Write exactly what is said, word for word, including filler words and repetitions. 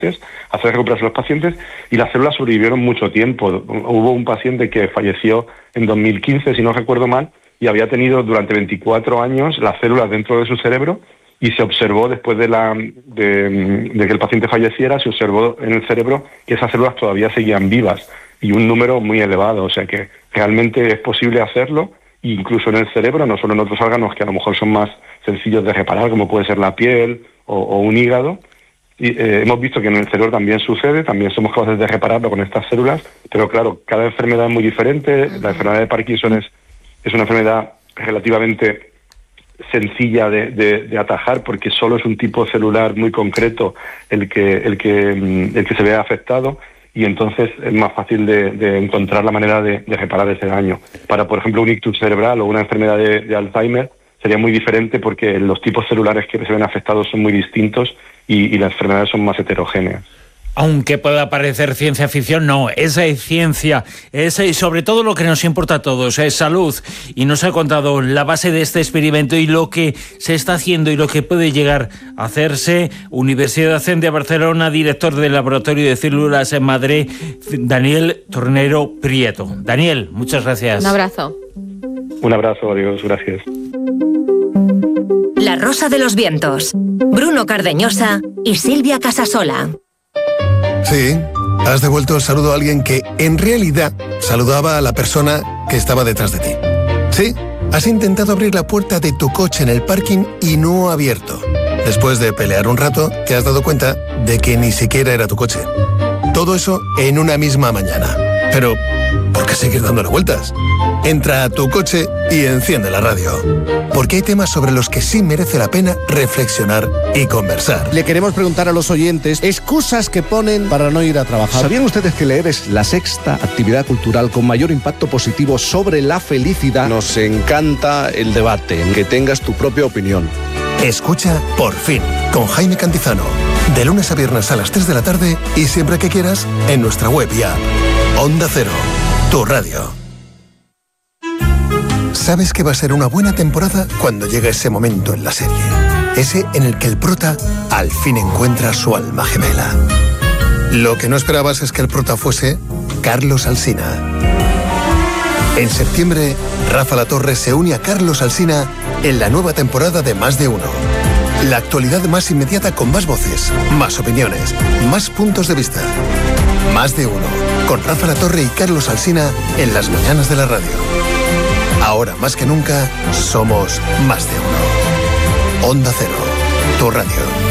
hacer recuperarse a los pacientes, y las células sobrevivieron mucho tiempo. Hubo un paciente que falleció en dos mil quince, si no recuerdo mal, y había tenido durante veinticuatro años las células dentro de su cerebro, y se observó después de, la, de, de que el paciente falleciera, se observó en el cerebro que esas células todavía seguían vivas, y un número muy elevado. O sea que realmente es posible hacerlo, incluso en el cerebro, no solo en otros órganos que a lo mejor son más sencillos de reparar, como puede ser la piel o, o un hígado. Y, eh, hemos visto que en el cerebro también sucede, también somos capaces de repararlo con estas células, pero claro, cada enfermedad es muy diferente. La enfermedad de Parkinson es, es una enfermedad relativamente sencilla de, de, de atajar, porque solo es un tipo celular muy concreto el que, el que, el que se ve afectado, y entonces es más fácil de, de encontrar la manera de, de reparar ese daño. Para, por ejemplo, un ictus cerebral o una enfermedad de, de Alzheimer sería muy diferente, porque los tipos celulares que se ven afectados son muy distintos y, y las enfermedades son más heterogéneas. Aunque pueda parecer ciencia ficción, no, esa es ciencia, es sobre todo lo que nos importa a todos, es salud. Y nos ha contado la base de este experimento y lo que se está haciendo y lo que puede llegar a hacerse. Universidad de Barcelona, director del Laboratorio de Células en Madrid, Daniel Tornero Prieto. Daniel, muchas gracias. Un abrazo. Un abrazo, adiós, gracias. La Rosa de los Vientos, Bruno Cardeñosa y Silvia Casasola. Sí, has devuelto el saludo a alguien que, en realidad, saludaba a la persona que estaba detrás de ti. Sí, has intentado abrir la puerta de tu coche en el parking y no ha abierto. Después de pelear un rato, te has dado cuenta de que ni siquiera era tu coche. Todo eso en una misma mañana. Pero, ¿por qué seguir dándole vueltas? Entra a tu coche y enciende la radio. Porque hay temas sobre los que sí merece la pena reflexionar y conversar. Le queremos preguntar a los oyentes excusas que ponen para no ir a trabajar. ¿Sabían ustedes que leer es la sexta actividad cultural con mayor impacto positivo sobre la felicidad? Nos encanta el debate, que tengas tu propia opinión. Escucha Por Fin, con Jaime Cantizano. De lunes a viernes a las tres de la tarde y siempre que quieras en nuestra web y app. Onda Cero, tu radio. Sabes que va a ser una buena temporada cuando llega ese momento en la serie. Ese en el que el prota al fin encuentra su alma gemela. Lo que no esperabas es que el prota fuese Carlos Alsina. En septiembre, Rafa Latorre se une a Carlos Alsina en la nueva temporada de Más de Uno. La actualidad más inmediata con más voces, más opiniones, más puntos de vista. Más de Uno, con Rafa Latorre y Carlos Alsina en las mañanas de la radio. Ahora más que nunca, somos Más de Uno. Onda Cero, tu radio.